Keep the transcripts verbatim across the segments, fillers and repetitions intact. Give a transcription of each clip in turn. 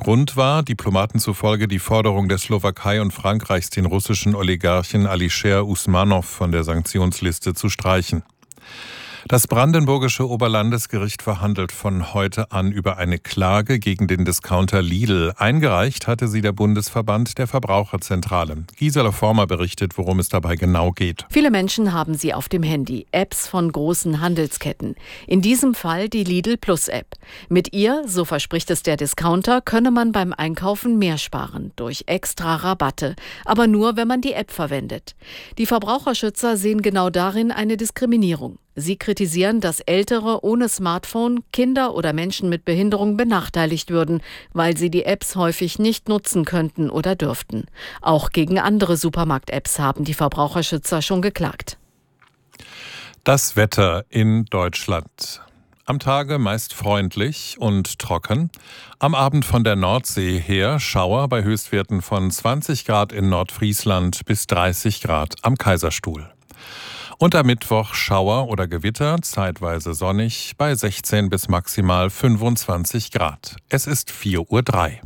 Grund war Diplomaten zufolge die Forderung der Slowakei und Frankreichs, den russischen Oligarchen Alisher Usmanov von der Sanktionsliste zu streichen. Das brandenburgische Oberlandesgericht verhandelt von heute an über eine Klage gegen den Discounter Lidl. Eingereicht hatte sie der Bundesverband der Verbraucherzentrale. Gisela Former berichtet, worum es dabei genau geht. Viele Menschen haben sie auf dem Handy, Apps von großen Handelsketten. In diesem Fall die Lidl Plus App. Mit ihr, so verspricht es der Discounter, könne man beim Einkaufen mehr sparen, durch extra Rabatte. Aber nur, wenn man die App verwendet. Die Verbraucherschützer sehen genau darin eine Diskriminierung. Sie kritisieren, dass Ältere ohne Smartphone, Kinder oder Menschen mit Behinderung benachteiligt würden, weil sie die Apps häufig nicht nutzen könnten oder dürften. Auch gegen andere Supermarkt-Apps haben die Verbraucherschützer schon geklagt. Das Wetter in Deutschland. Am Tage meist freundlich und trocken. Am Abend von der Nordsee her Schauer bei Höchstwerten von zwanzig Grad in Nordfriesland bis dreißig Grad am Kaiserstuhl. Und am Mittwoch Schauer oder Gewitter, zeitweise sonnig, bei sechzehn bis maximal fünfundzwanzig Grad. Es ist vier Uhr drei.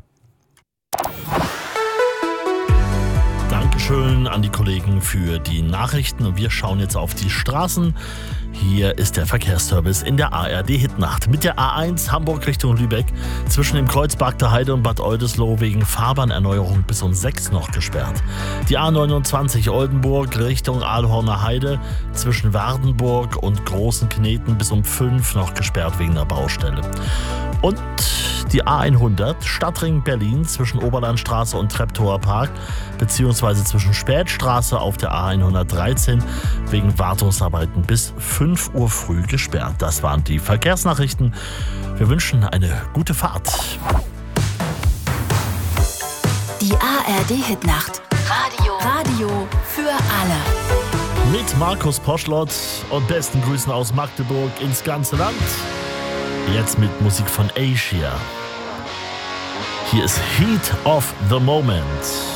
Dankeschön an die Kollegen für die Nachrichten. Und wir schauen jetzt auf die Straßen. Hier ist der Verkehrsservice in der A R D-Hitnacht. Mit der A eins Hamburg Richtung Lübeck zwischen dem Kreuzberg der Heide und Bad Oldesloe wegen Fahrbahnerneuerung bis um sechs noch gesperrt. Die A neunundzwanzig Oldenburg Richtung Aalhorner Heide zwischen Wardenburg und Großen Kneten bis um fünf noch gesperrt wegen der Baustelle. Und die A hundert Stadtring Berlin zwischen Oberlandstraße und Treptower Park beziehungsweise zwischen Spätstraße auf der A hundertdreizehn wegen Wartungsarbeiten bis fünf Uhr früh gesperrt. Das waren die Verkehrsnachrichten. Wir wünschen eine gute Fahrt. Die A R D-Hitnacht. Radio. Radio für alle. Mit Markus Poschlott und besten Grüßen aus Magdeburg ins ganze Land. Jetzt mit Musik von Asia. Hier ist Heat of the Moment.